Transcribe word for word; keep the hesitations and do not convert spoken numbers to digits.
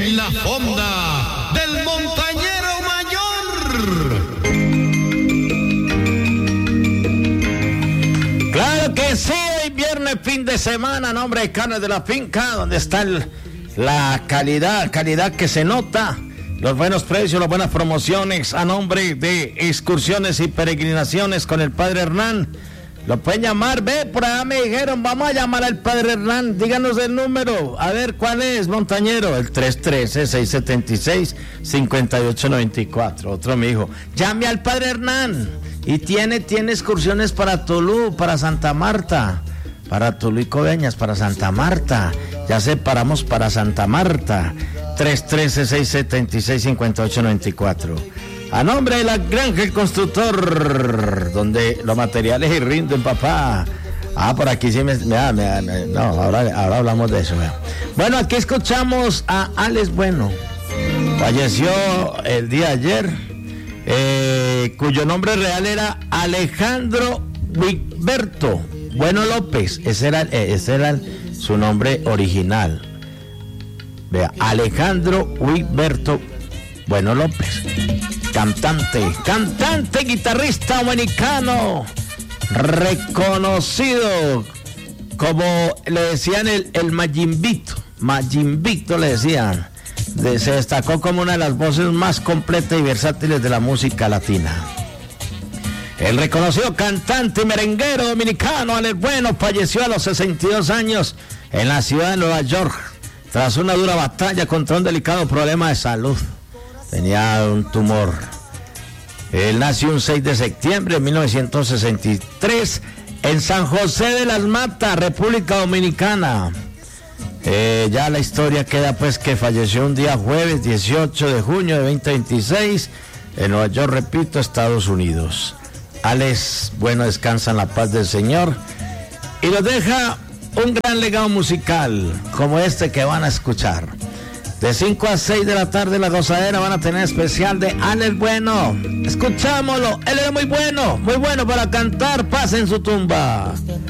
en la fonda del montañero mayor. Claro que sí, hoy viernes, fin de semana, nombre de Carnes de la Finca, donde está el, la calidad, calidad que se nota, los buenos precios, las buenas promociones, a nombre de Excursiones y Peregrinaciones con el Padre Hernán. Lo pueden llamar, ve, por allá me dijeron, vamos a llamar al Padre Hernán, díganos el número, a ver, ¿cuál es, montañero? El tres uno tres, seis siete seis, cinco ocho nueve cuatro, otro me dijo, llame al Padre Hernán, y tiene, tiene excursiones para Tolú, para Santa Marta, para Tolú y Coveñas, para Santa Marta, ya separamos para Santa Marta, tres uno tres, seis siete seis, cinco ocho nueve cuatro. A nombre de la Granja El Constructor, donde los materiales rinden, papá. Ah, por aquí sí me... me, me, me no, ahora, ahora hablamos de eso. Vea. Bueno, aquí escuchamos a Alex Bueno. Falleció el día de ayer, eh, cuyo nombre real era Alejandro Wigberto Bueno López. Ese era, ese era su nombre original. Vea, Alejandro Wigberto Bueno López. Cantante, cantante, guitarrista dominicano, reconocido como le decían el, el Mayimbito, Mayimbito le decían, de, se destacó como una de las voces más completas y versátiles de la música latina. El reconocido cantante y merenguero dominicano Alex Bueno falleció a los sesenta y dos años en la ciudad de Nueva York, tras una dura batalla contra un delicado problema de salud. Tenía un tumor. Él nació un seis de septiembre de mil novecientos sesenta y tres en San José de las Matas, República Dominicana. Eh, ya la historia queda pues que falleció un día jueves dieciocho de junio de veinte veintiséis en Nueva York, repito, Estados Unidos. Alex Bueno descansa en la paz del Señor y nos deja un gran legado musical como este que van a escuchar. De cinco a seis de la tarde, La Gozadera van a tener especial de Alex Bueno. Escuchámoslo, él es muy bueno, muy bueno para cantar. Paz en su tumba.